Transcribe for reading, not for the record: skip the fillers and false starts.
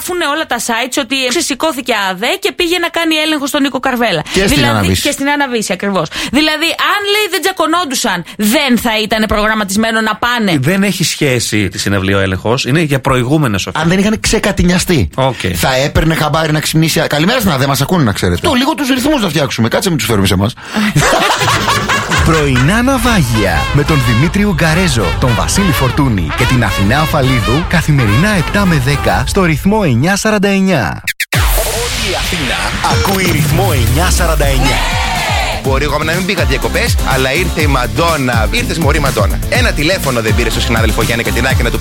γράφουν όλα τα sites ότι ξεσηκώθηκε ΑΔΕ και πήγε να κάνει έλεγχο στον Νίκο Καρβέλα. Και στην Αναβίση. Και στην Αναβίση, ακριβώς. Δηλαδή, αν λέει δεν τσακωνόντουσαν, δεν θα ήταν προγραμματισμένο να πάνε. Δεν έχει σχέση τη συναυλία ο έλεγχος. Είναι για προηγούμενες οφείλες. Αν δεν είχαν ξεκατηνιαστεί, θα έπαιρνε χαμπάρι να ξυπνήσει. Καλημέρα στην ΑΔΕ, μας ακούνε να ξέρετε. Το λίγο τους ρυθμούς να φτιάξουμε. Κάτσε μην τους φέρουμε σε εμάς. Πρωινά ναυάγια με τον Δημήτρη Ουγκαρέζο, τον Βασίλη Φορτούνη και την Αθηνά Αφαλίδου καθημερινά 7 με 10 στο ρυθμό 949. Όλη η Αθήνα ακούει ρυθμό 949. Μπορεί εγώ να μην πήγα διακοπές, αλλά ήρθε η Μαντόνα. Ήρθες μωρή Μαντόνα. Ένα τηλέφωνο δεν πήρε στον συνάδελφο Γιάννη Κατινάκη να του πει